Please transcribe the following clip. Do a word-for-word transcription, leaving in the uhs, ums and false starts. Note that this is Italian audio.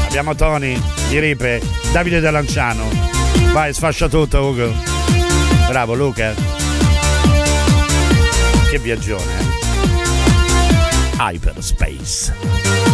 Abbiamo Tony di Ripe, Davide da Lanciano. Vai, sfascia tutto, Ugo. Bravo, Luca. Che viaggione, eh? Hyperspace.